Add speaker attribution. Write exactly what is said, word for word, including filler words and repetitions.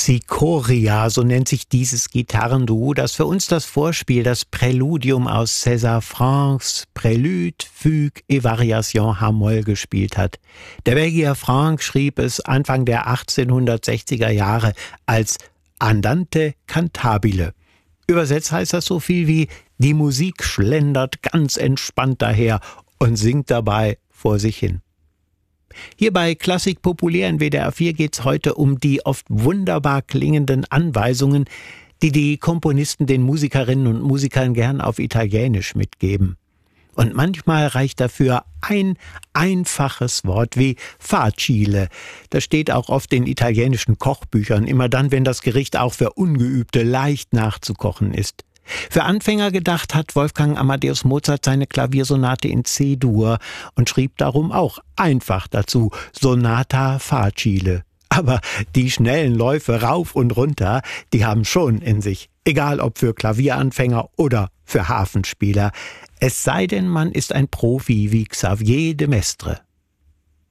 Speaker 1: Cicoria, so nennt sich dieses Gitarrenduo, das für uns das Vorspiel, das Präludium aus César Francs Prélude, Fugue et Variation H-Moll gespielt hat. Der Belgier Franck schrieb es Anfang der achtzehnhundertsechziger Jahre als Andante cantabile. Übersetzt heißt das so viel wie: Die Musik schlendert ganz entspannt daher und singt dabei vor sich hin. Hier bei Klassik populär in W D R vier geht's heute um die oft wunderbar klingenden Anweisungen, die die Komponisten den Musikerinnen und Musikern gern auf Italienisch mitgeben. Und manchmal reicht dafür ein einfaches Wort wie facile. Das steht auch oft in italienischen Kochbüchern, immer dann, wenn das Gericht auch für Ungeübte leicht nachzukochen ist. Für Anfänger gedacht hat Wolfgang Amadeus Mozart seine Klaviersonate in C-Dur und schrieb darum auch einfach dazu Sonata facile. Aber die schnellen Läufe rauf und runter, die haben schon in sich, egal ob für Klavieranfänger oder für Harfenspieler. Es sei denn, man ist ein Profi wie Xavier de Maistre.